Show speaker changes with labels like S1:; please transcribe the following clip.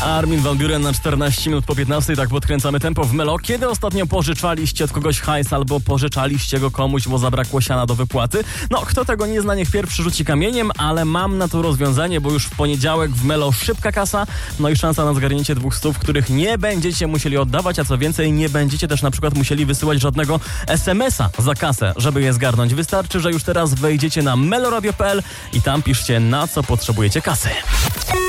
S1: Armin van Buuren na 14 minut po 15, tak podkręcamy tempo w Melo. Kiedy ostatnio pożyczaliście od kogoś hajs albo pożyczaliście go komuś, bo zabrakło siana do wypłaty? No, kto tego nie zna, niech pierwszy rzuci kamieniem, ale mam na to rozwiązanie, bo już w poniedziałek w Melo szybka kasa, no i szansa na zgarnięcie 200, których nie będziecie musieli oddawać, a co więcej, nie będziecie też na przykład musieli wysyłać żadnego SMS-a za kasę, żeby je zgarnąć. Wystarczy, że już teraz wejdziecie na meloradio.pl i tam piszcie, na co potrzebujecie kasy.